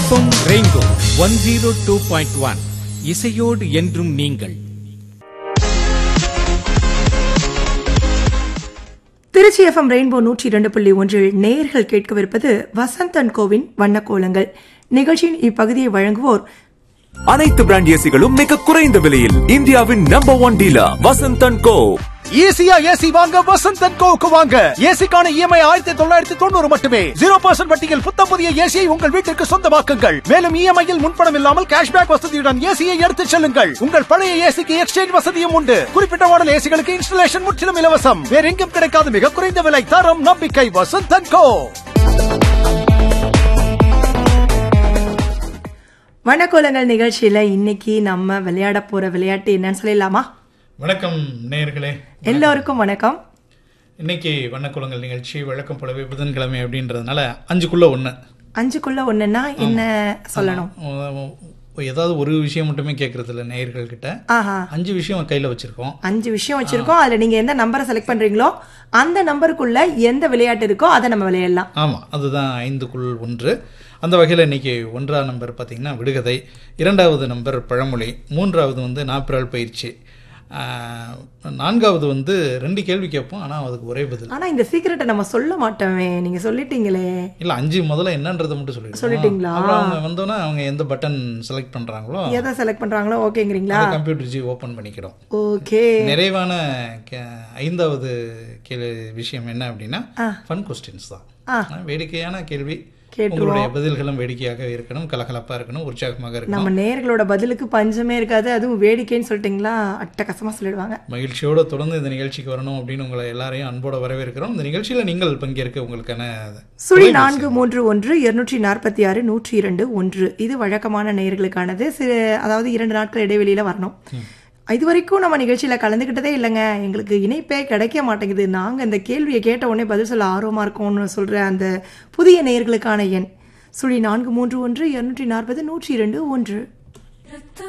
FM rainbow 102.1 இசையோடு என்றும் நீங்கள். திருச்சி எஃப்எம் ரெயின்போ 102.1 நேயர்கள் கேட்கவிருப்பது வசந்த் அண்ட் கோவின் வண்ணக்கோலங்கள் நிகழ்ச்சியின் இப்பகுதியை வழங்குவோர் அனைத்து பிராண்ட் ஏசிகளும் மிக குறைந்த விலையில் இந்தியாவின் நம்பர் 1 டீலர் வசந்த் அண்ட் கோ. ஈஸியா ஏசி வாங்க வசந்த் அண்ட் கோவுக்கு வாங்க. ஏசிக்கான இஎம்ஐ 1990 மட்டுமே. 0% வட்டியில் புத்தம் புதிய ஏசியை உங்கள் வீட்டிற்கு சொந்தமாக்குங்கள். மேலும் இஎம்ஐயில் முன்பணம் இல்லாமல் கேஷ்பேக் வசதியுடன் ஏசியை எடுத்துச் செல்லுங்கள். உங்கள் பழைய ஏசிக்கு எக்ஸ்சேஞ்ச் வசதியும் உண்டு. குறிப்பிட்ட மாடல் ஏசிகளுக்கு இன்ஸ்டலேஷன் முற்றிலும் இலவசம். வேற எங்கும் கிடைக்காத மிக குறைந்த விலை, தரம், நம்பிக்கை. வசந்த் அண்ட் கோ. வண்ணக்கோலங்கள் நிகழ்ச்சியில இன்னைக்கு நம்ம விளையாட போற விளையாட்டு என்னன்னு சொல்லலாமா? வணக்கம் நேயர்களே, எல்லோருக்கும் வணக்கம். இன்னைக்கு வண்ணக்குளங்கள் நிகழ்ச்சி வழக்கம் போலவே புதன்கிழமை அப்படின்றதுனால 5க்குள்ள 1. 5க்குள்ள 1ன்னா என்ன சொல்லணும்? ஏதாவது ஒரு விஷயம் மட்டுமே கேட்கறது இல்லை நேயர்கள் கிட்ட. 5 விஷயம் கையில வச்சிருக்கோம். 5 விஷயம் வச்சிருக்கோம். அதுல நீங்க எந்த நம்பரை செலக்ட் பண்றீங்களோ அந்த நம்பருக்குள்ள எந்த விளையாட்டு இருக்கோ அதை நம்ம விளையாடலாம். ஆமா, அதுதான் 5க்குள் 1. அந்த வகையில் இன்னைக்கு 1ஆம் நம்பர் பார்த்தீங்கன்னா விடுகதை, 2வது நம்பர் பழமொழி, 3வது நாப்பிரால் பயிற்சி, 4வது 2 கேள்வி கேட்போம். ஆனால் அதுக்கு ஒரே பதில். ஆனா இந்த சீக்கிரட்டை நம்ம சொல்ல மாட்டோமே, நீங்க சொல்லிட்டீங்களே. இல்லை, 5 முதல்ல என்னன்றதை மட்டும் சொல்லிட்டீங்களா? அப்புறம் அவங்க வந்தோன்னா அவங்க எந்த பட்டன் செலக்ட் பண்றாங்களோ எதை செலக்ட் பண்றாங்களோ ஓகேங்கிறீங்களா? கம்ப்யூட்டர் ஜி ஓபன் பண்ணிக்கிறோம். ஓகே. நிறைவான 5வது விஷயம் என்ன அப்படின்னா ஃபன் கொஸ்டின்ஸ் தான். வேடிக்கையான கேள்வி. உங்களுடைய பதில்களும் வேடிக்கையாக இருக்கணும், கலகலப்பா இருக்கணும், உற்சாகமாக இருக்கணும். நம்ம நேயர்களோட பதிலுக்கு பஞ்சமே இருக்காது. அதுவும் வேடிக்கைன்னு சொல்லிட்டீங்களா, அட்டகாசமா சொல்லிடுவாங்க. மகிழ்ச்சியோட தொடர்ந்து இந்த நிகழ்ச்சிக்கு வரணும் அப்படின்னு உங்களை எல்லாரையும் அன்போட வரவேற்கிறோம். இந்த நிகழ்ச்சியில நீங்கள் பங்கேற்க உங்களுக்கான 0431246102 இது வழக்கமான நேயர்களுக்கானது. அதாவது 2 நாட்கள் இடைவெளியில வரணும். இது வரைக்கும் நம்ம நிகழ்ச்சியில கலந்துக்கிட்டதே இல்லைங்க, எங்களுக்கு இணைப்பே கிடைக்க மாட்டேங்குது, நாங்க இந்த கேள்வியை கேட்ட உடனே பதில் சொல்ல ஆர்வமா இருக்கோம்னு சொல்ற அந்த புதிய நேயர்களுக்கான எண் 0431240102.